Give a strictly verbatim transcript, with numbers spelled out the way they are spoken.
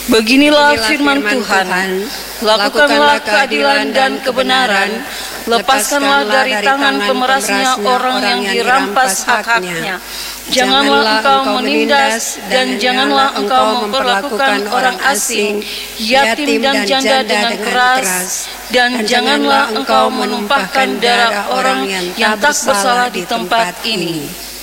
Beginilah firman Tuhan, lakukanlah keadilan dan kebenaran, lepaskanlah dari tangan pemerasnya orang yang dirampas hak-haknya. Janganlah engkau menindas dan janganlah engkau memperlakukan orang asing, yatim dan janda dengan keras, dan janganlah engkau menumpahkan darah orang yang tak bersalah di tempat ini.